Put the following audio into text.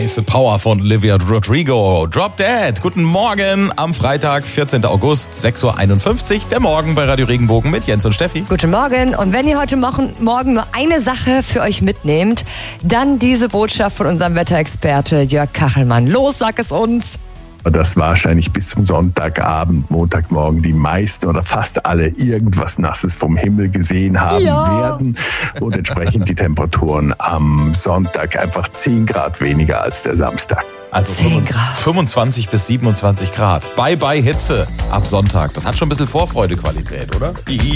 Heiße Power von Olivia Rodrigo. Drop Dead. Guten Morgen am Freitag, 14. August, 6.51 Uhr. Der Morgen bei Radio Regenbogen mit Jens und Steffi. Guten Morgen. Und wenn ihr heute Morgen nur eine Sache für euch mitnehmt, dann diese Botschaft von unserem Wetterexperte Jörg Kachelmann. Los, sag es uns. Dass wahrscheinlich bis zum Sonntagabend, Montagmorgen die meisten oder fast alle irgendwas Nasses vom Himmel gesehen haben werden und entsprechend die Temperaturen am Sonntag einfach 10 Grad weniger als der Samstag. Also 25 bis 27 Grad. Bye bye Hitze ab Sonntag. Das hat schon ein bisschen Vorfreudequalität, oder?